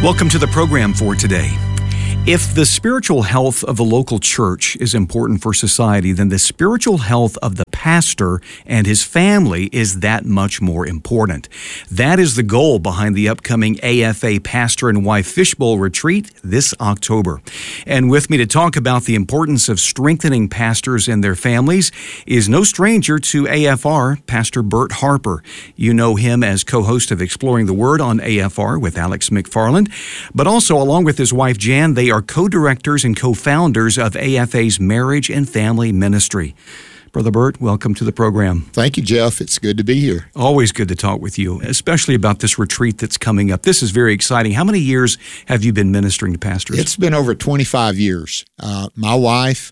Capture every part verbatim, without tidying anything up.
Welcome to the program for today. If the spiritual health of the local church is important for society, then the spiritual health of the pastor and his family is that much more important. That is the goal behind the upcoming A F A Pastor and Wife Fishbowl Retreat this October. And with me to talk about the importance of strengthening pastors and their families is no stranger to A F R, Pastor Bert Harper. You know him as co-host of Exploring the Word on A F R with Alex McFarland, but also along with his wife Jan, they are co-directors and co-founders of A F A's Marriage and Family Ministry. Brother Bert, welcome to the program. Thank you, Jeff. It's good to be here. Always good to talk with you, especially about this retreat that's coming up. This is very exciting. How many years have you been ministering to pastors? It's been over twenty-five years. Uh, my wife,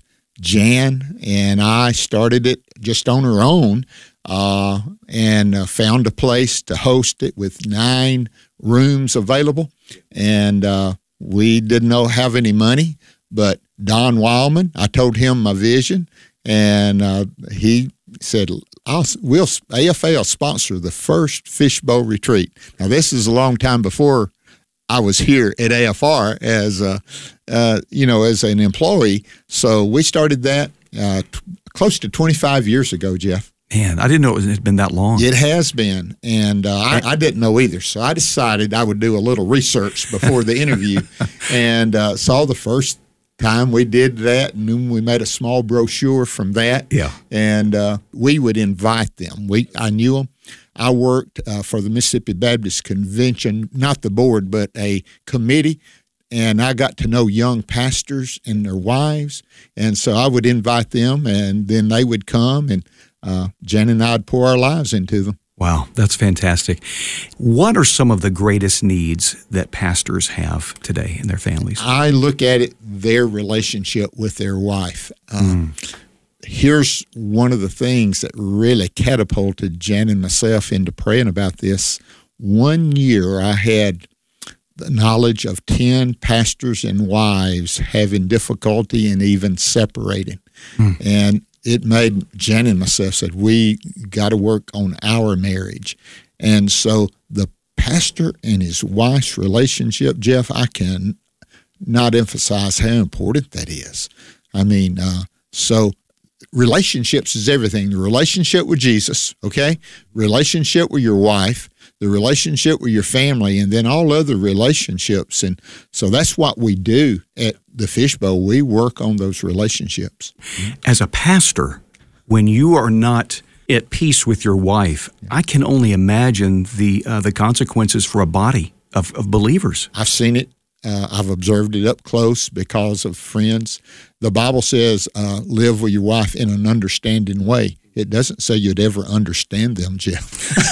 Jan, and I started it just on our own uh, and uh, found a place to host it with nine rooms available. And uh, we didn't know have any money, but Don Wildman, I told him my vision. And uh, he said, I'll, we'll, A F A will sponsor the first Fishbowl Retreat. Now, this is a long time before I was here at A F R as a, uh, you know, as an employee. So we started that uh, t- close to twenty-five years ago, Jeff. Man, I didn't know it had been that long. It has been, and uh, I, I didn't know either. So I decided I would do a little research before the interview and uh, saw the first time we did that, and then we made a small brochure from that. Yeah. And uh, we would invite them. We I knew them. I worked uh, for the Mississippi Baptist Convention, not the board, but a committee, and I got to know young pastors and their wives. And so I would invite them, and then they would come, and uh, Jen and I would pour our lives into them. Wow, that's fantastic. What are some of the greatest needs that pastors have today in their families? I look at it, their relationship with their wife. Um, mm. Here's one of the things that really catapulted Jan and myself into praying about this. One year I had the knowledge of ten pastors and wives having difficulty and even separating. Mm. And it made Jan and myself said, we got to work on our marriage. And so the pastor and his wife's relationship, Jeff, I can not emphasize how important that is. I mean, uh, so relationships is everything. The relationship with Jesus, okay? Relationship with your wife, the relationship with your family, and then all other relationships. And so that's what we do at the Fishbowl. We work on those relationships. As a pastor, when you are not at peace with your wife, I can only imagine the uh, the consequences for a body of, of believers. I've seen it. Uh, I've observed it up close because of friends. The Bible says, uh, live with your wife in an understanding way. It doesn't say you'd ever understand them, Jeff.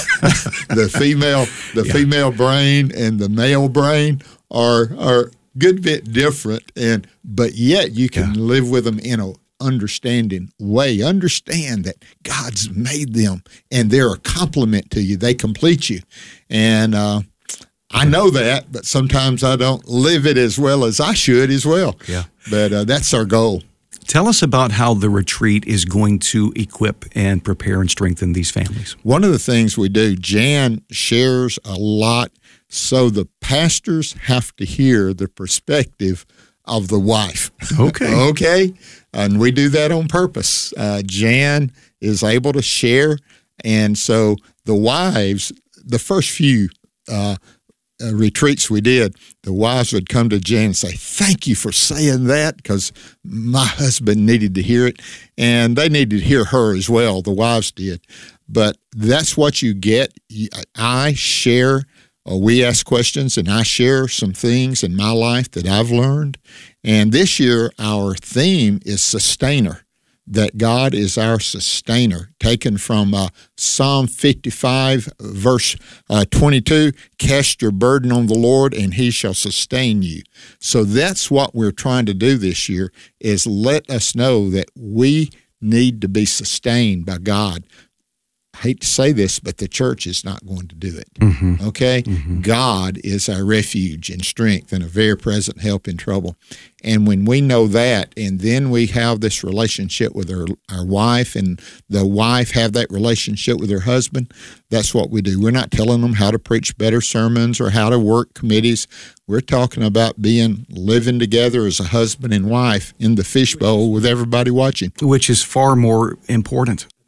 the female, the yeah. female brain and the male brain are are a good bit different, and but yet you can yeah. live with them in a understanding way. Understand that God's made them, and they're a compliment to you. They complete you, and uh, I know that, but sometimes I don't live it as well as I should as well. Yeah, but uh, that's our goal. Tell us about how the retreat is going to equip and prepare and strengthen these families. One of the things we do, Jan shares a lot, so the pastors have to hear the perspective of the wife. Okay. okay? And we do that on purpose. Uh, Jan is able to share, and so the wives, the first few uh Uh, retreats we did, the wives would come to Jan and say, thank you for saying that, because my husband needed to hear it, and they needed to hear her as well, the wives did. But that's what you get. I share, uh, we ask questions, and I share some things in my life that I've learned. And this year, our theme is sustainer, that God is our sustainer, taken from uh, Psalm fifty-five, verse uh, twenty-two, cast your burden on the Lord, and he shall sustain you. So that's what we're trying to do this year, is let us know that we need to be sustained by God. hate to say this, but the church is not going to do it. Mm-hmm. Okay? Mm-hmm. God is our refuge and strength and a very present help in trouble. And when we know that, and then we have this relationship with our, our wife, and the wife have that relationship with her husband, that's what we do. We're not telling them how to preach better sermons or how to work committees. We're talking about being living together as a husband and wife in the fishbowl with everybody watching. Which is far more important.